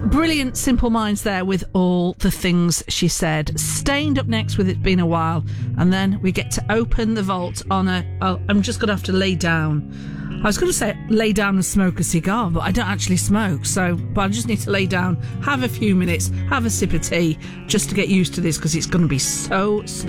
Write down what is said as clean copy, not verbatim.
Brilliant Simple Minds there with All the Things She Said. Stained up next with It's Been a While. And then we get to open the vault on I'm just going to have to lay down. I was going to say lay down and smoke a cigar, but I don't actually smoke. But I just need to lay down, have a few minutes, have a sip of tea, just to get used to this, because it's going to be so